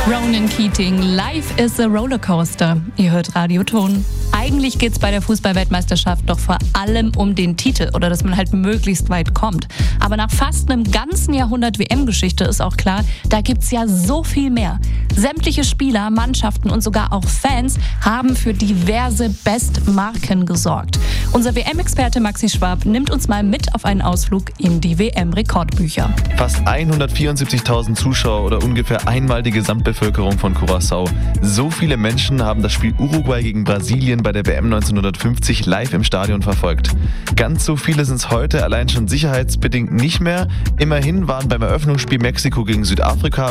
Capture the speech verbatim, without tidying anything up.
Ronan Keating, Life is a Rollercoaster. Ihr hört Radioton. Eigentlich geht's bei der Fußball-Weltmeisterschaft doch vor allem um den Titel oder dass man halt möglichst weit kommt. Aber nach fast einem ganzen Jahrhundert W M-Geschichte ist auch klar, da gibt's ja so viel mehr. Sämtliche Spieler, Mannschaften und sogar auch Fans haben für diverse Bestmarken gesorgt. Unser W M-Experte Maxi Schwab nimmt uns mal mit auf einen Ausflug in die W M-Rekordbücher. Fast hundertvierundsiebzigtausend Zuschauer oder ungefähr einmal die Gesamtbevölkerung von Curaçao. So viele Menschen haben das Spiel Uruguay gegen Brasilien bei der W M neunzehnhundertfünfzig live im Stadion verfolgt. Ganz so viele sind es heute allein schon sicherheitsbedingt nicht mehr. Immerhin waren beim Eröffnungsspiel Mexiko gegen Südafrika